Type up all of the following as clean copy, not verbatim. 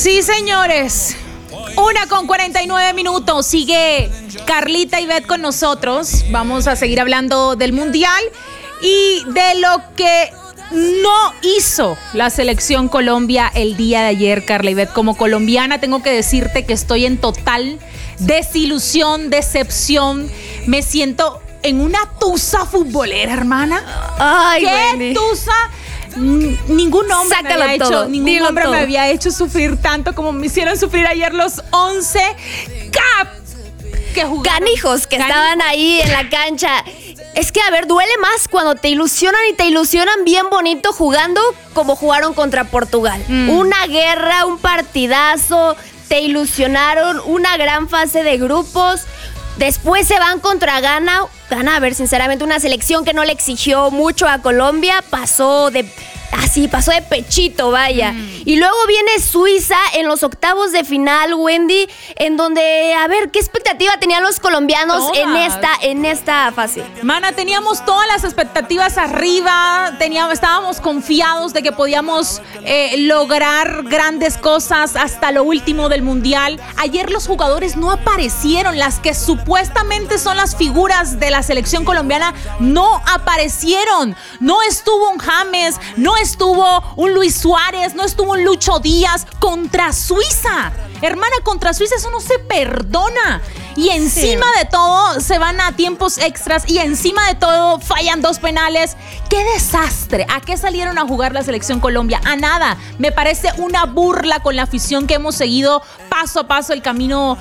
Sí, señores. 1:49. Sigue Carlita y Beth con nosotros. Vamos a seguir hablando del Mundial y de lo que no hizo la selección Colombia el día de ayer, Carla y Beth. Como colombiana tengo que decirte que estoy en total desilusión, decepción. Me siento en una tusa futbolera, hermana. Ay, ¿qué Wendy? Tusa? Ningún hombre me había hecho sufrir tanto como me hicieron sufrir ayer los 11 que jugaron. Canijos que estaban ahí en la cancha. Es que, a ver, duele más cuando te ilusionan y te ilusionan bien bonito jugando como jugaron contra Portugal. Una guerra, un partidazo, te ilusionaron, una gran fase de grupos. Después se van contra Ghana. Ghana, a ver, sinceramente, una selección que no le exigió mucho a Colombia. Pasó de pechito, vaya. Y luego viene Suiza en los octavos de final, Wendy, en donde, a ver, ¿qué expectativa tenían los colombianos en esta fase? Mana, teníamos todas las expectativas arriba, estábamos confiados de que podíamos lograr grandes cosas hasta lo último del Mundial. Ayer los jugadores no aparecieron, las que supuestamente son las figuras de la selección colombiana no aparecieron. No estuvo un James, no estuvo un Luis Suárez, no estuvo un Lucho Díaz contra Suiza. Hermana, contra Suiza eso no se perdona. Y encima de todo se van a tiempos extras y encima de todo fallan 2 penales. ¡Qué desastre! ¿A qué salieron a jugar la selección Colombia? A nada. Me parece una burla con la afición que hemos seguido paso a paso el camino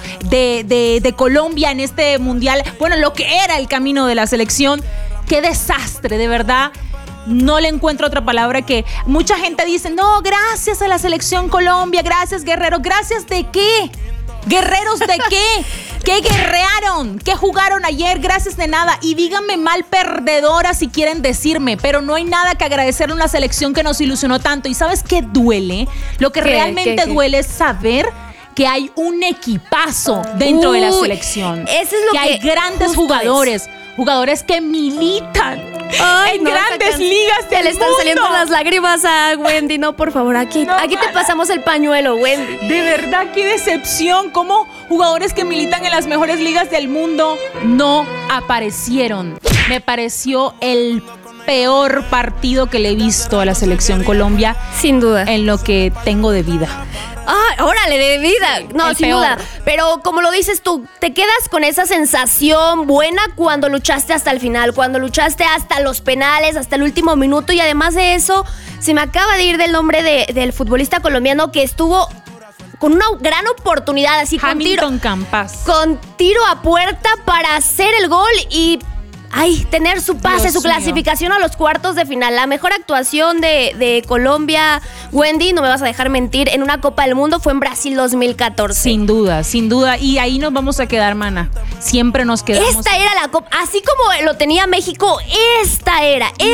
de Colombia en este mundial. Bueno, lo que era el camino de la selección. ¡Qué desastre! De verdad. No le encuentro otra palabra que mucha gente dice, no, gracias a la selección Colombia, gracias guerreros. ¿Gracias de qué? ¿Guerreros de qué? ¿Qué guerrearon? ¿Qué jugaron ayer? Gracias de nada. Y díganme mal perdedora si quieren decirme, pero no hay nada que agradecerle a una selección que nos ilusionó tanto. ¿Y sabes qué duele? Lo que realmente duele es saber que hay un equipazo dentro de la selección. Eso es lo que hay grandes jugadores que militan en grandes ligas del mundo. Le están saliendo las lágrimas a Wendy. No, por favor, aquí te pasamos el pañuelo, Wendy. De verdad, qué decepción. Cómo jugadores que militan en las mejores ligas del mundo no aparecieron. Me pareció el peor partido que le he visto a la selección Colombia. Sin duda. En lo que tengo de vida. Ah, órale, de vida. No, sin duda. Pero como lo dices tú, te quedas con esa sensación buena cuando luchaste hasta el final, cuando luchaste hasta los penales, hasta el último minuto. Y además de eso, se me acaba de ir del nombre del futbolista colombiano que estuvo con una gran oportunidad, así Hamilton Campas. Con tiro a puerta para hacer el gol y tener su pase, su clasificación a los cuartos de final. La mejor actuación de Colombia, Wendy, no me vas a dejar mentir, en una Copa del Mundo fue en Brasil 2014. Sin duda, sin duda. Y ahí nos vamos a quedar, mana. Siempre nos quedamos. Esta era la Copa, así como lo tenía México, esta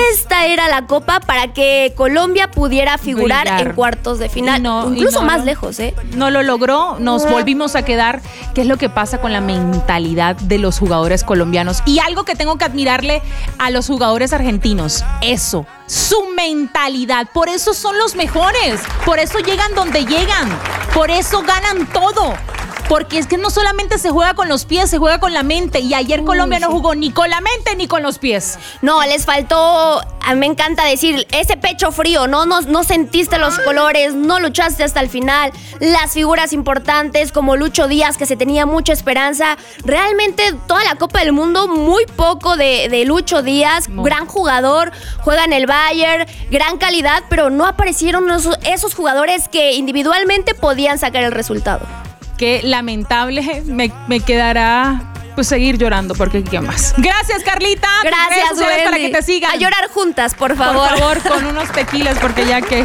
era la Copa para que Colombia pudiera figurar en cuartos de final. Incluso más lejos, ¿eh? No lo logró, nos volvimos a quedar. ¿Qué es lo que pasa con la mentalidad de los jugadores colombianos? Y algo que tengo que admirarle a los jugadores argentinos, eso, su mentalidad. Por eso son los mejores, por eso llegan donde llegan, por eso ganan todo. Porque es que no solamente se juega con los pies, se juega con la mente. Y ayer Colombia no jugó ni con la mente ni con los pies. No, les faltó, a mí me encanta decir, ese pecho frío, no sentiste los colores, no luchaste hasta el final. Las figuras importantes como Lucho Díaz, que se tenía mucha esperanza. Realmente toda la Copa del Mundo, muy poco de Lucho Díaz. Gran jugador, juega en el Bayern, gran calidad, pero no aparecieron esos jugadores que individualmente podían sacar el resultado. Qué lamentable, me quedará pues seguir llorando porque ¿qué más? Gracias, Carlita. Gracias, Wendy. Para que te sigan. A llorar juntas, por favor. Por favor, con unos tequilas porque ya que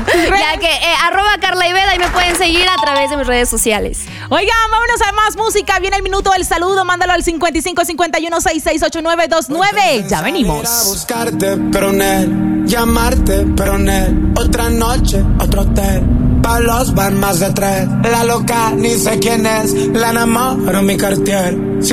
@Carla Ibeda y me pueden seguir a través de mis redes sociales. Oigan, vámonos a más música. Viene el minuto del saludo. Mándalo al 5551668929. Ya venimos. A buscarte, pero en él. Llamarte, pero en él. Otra noche, otro hotel. Palos van más de 3. La loca, ni sé quién es. La enamoro, mi Cartier.